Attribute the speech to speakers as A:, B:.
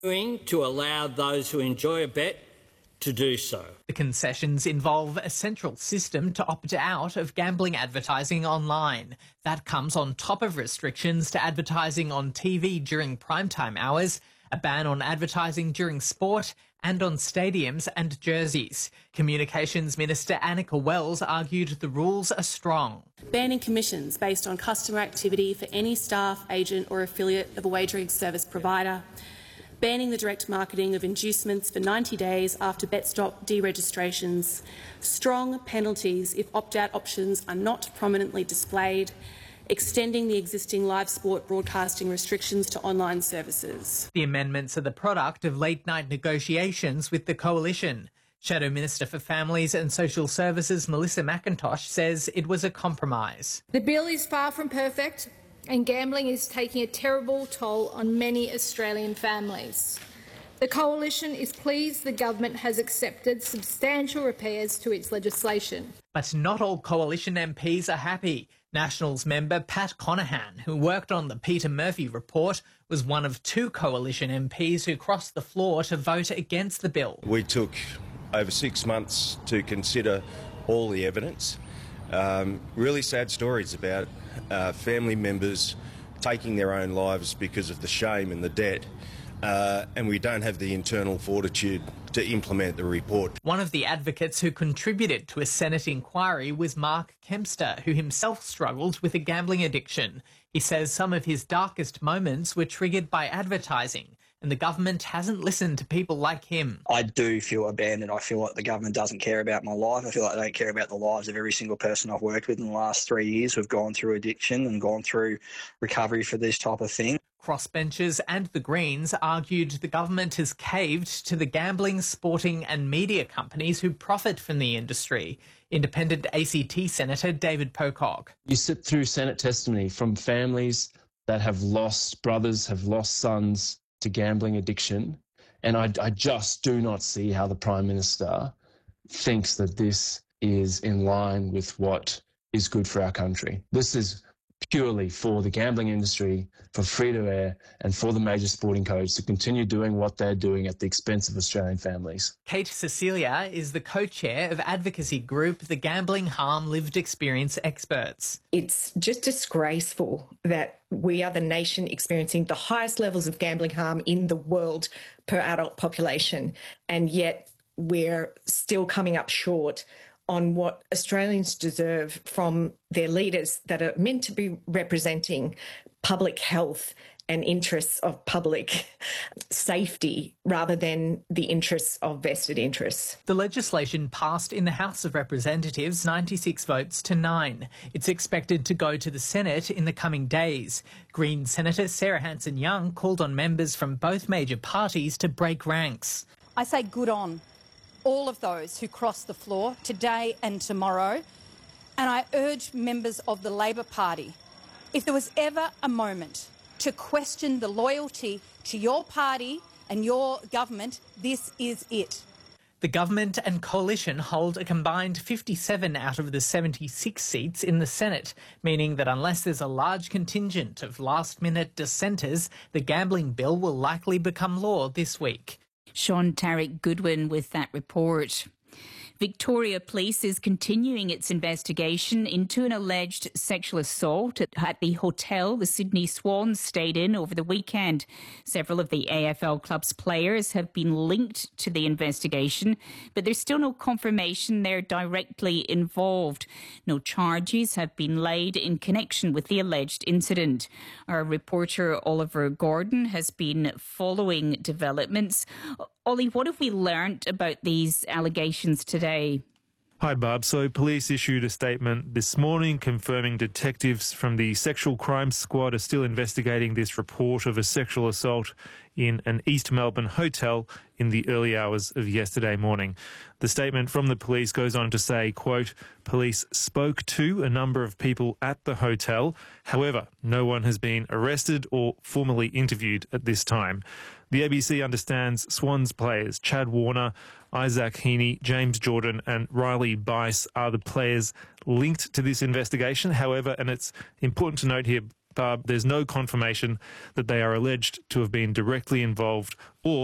A: To allow those who enjoy a bet to do so.
B: The concessions involve a central system to opt out of gambling advertising online. That comes on top of restrictions to advertising on TV during primetime hours, a ban on advertising during sport, and on stadiums and jerseys. Communications Minister Annika Wells argued the rules are strong.
C: Banning commissions based on customer activity for any staff, agent or affiliate of a wagering service provider. Banning the direct marketing of inducements for 90 days after BetStop deregistrations. Strong penalties if opt-out options are not prominently displayed. Extending the existing live sport broadcasting restrictions to online services.
B: The amendments are the product of late-night negotiations with the Coalition. Shadow Minister for Families and Social Services Melissa McIntosh says it was a compromise.
D: The bill is far from perfect, and gambling is taking a terrible toll on many Australian families. The Coalition is pleased the government has accepted substantial repairs to its legislation.
B: But not all Coalition MPs are happy. Nationals member Pat Conahan, who worked on the Peter Murphy report, was one of two Coalition MPs who crossed the floor to vote against the bill.
E: We took over 6 months to consider all the evidence. Really sad stories about family members taking their own lives because of the shame and the debt, and we don't have the internal fortitude to implement the report.
B: One of the advocates who contributed to a Senate inquiry was Mark Kempster, who himself struggled with a gambling addiction. He says some of his darkest moments were triggered by advertising, and the government hasn't listened to people like him.
F: I do feel abandoned. I feel like the government doesn't care about my life. I feel like they don't care about the lives of every single person I've worked with in the last 3 years who've gone through addiction and gone through recovery for this type of thing.
B: Crossbenchers and the Greens argued the government has caved to the gambling, sporting and media companies who profit from the industry. Independent ACT Senator David Pocock.
G: You sit through Senate testimony from families that have lost brothers, have lost sons to gambling addiction, and I just do not see how the Prime Minister thinks that this is in line with what is good for our country. This is purely for the gambling industry, for free-to-air and for the major sporting codes to continue doing what they're doing at the expense of Australian families.
B: Kate Cecilia is the co-chair of advocacy group the Gambling Harm Lived Experience Experts.
H: It's just disgraceful that we are the nation experiencing the highest levels of gambling harm in the world per adult population, and yet we're still coming up short on what Australians deserve from their leaders that are meant to be representing public health and interests of public safety rather than the interests of vested interests.
B: The legislation passed in the House of Representatives 96 votes to 9. It's expected to go to the Senate in the coming days. Green Senator Sarah Hanson-Young called on members from both major parties to break ranks.
I: I say good on all of those who cross the floor today and tomorrow, and I urge members of the Labor Party, if there was ever a moment to question the loyalty to your party and your government, this is it.
B: The government and coalition hold a combined 57 out of the 76 seats in the Senate, meaning that unless there's a large contingent of last-minute dissenters, the gambling bill will likely become law this week.
J: Sean Tarek Goodwin with that report. Victoria Police is continuing its investigation into an alleged sexual assault at the hotel the Sydney Swans stayed in over the weekend. Several of the AFL club's players have been linked to the investigation, but there's still no confirmation they're directly involved. No charges have been laid in connection with the alleged incident. Our reporter Oliver Gordon has been following developments. Ollie, what have we learnt about these allegations today?
K: Hi, Barb. So police issued a statement this morning confirming detectives from the Sexual Crimes Squad are still investigating this report of a sexual assault in an East Melbourne hotel in the early hours of yesterday morning. The statement from the police goes on to say, quote, police spoke to a number of people at the hotel. However, no one has been arrested or formally interviewed at this time. The ABC understands Swans players Chad Warner, Isaac Heaney, James Jordan and Riley Bice are the players linked to this investigation. However, and it's important to note here, Barb, there's no confirmation that they are alleged to have been directly involved or